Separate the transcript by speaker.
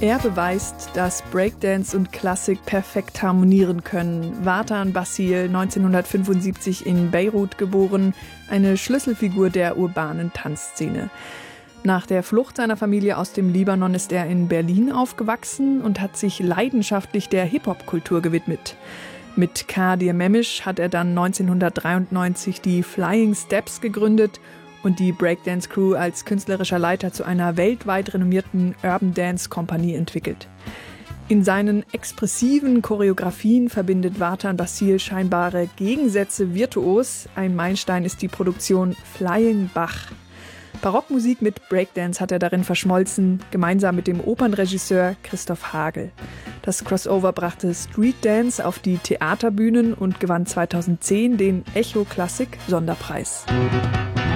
Speaker 1: Er beweist, dass Breakdance und Klassik perfekt harmonieren können. Vartan Bassil, 1975 in Beirut geboren, eine Schlüsselfigur der urbanen Tanzszene. Nach der Flucht seiner Familie aus dem Libanon ist er in Berlin aufgewachsen und hat sich leidenschaftlich der Hip-Hop-Kultur gewidmet. Mit Kadir Memisch hat er dann 1993 die Flying Steps gegründet und die Breakdance Crew als künstlerischer Leiter zu einer weltweit renommierten Urban Dance Kompanie entwickelt. In seinen expressiven Choreografien verbindet Vartan Bassil scheinbare Gegensätze virtuos. Ein Meilenstein ist die Produktion Flying Bach. Barockmusik mit Breakdance hat er darin verschmolzen, gemeinsam mit dem Opernregisseur Christoph Hagel. Das Crossover brachte Street Dance auf die Theaterbühnen und gewann 2010 den Echo Klassik Sonderpreis.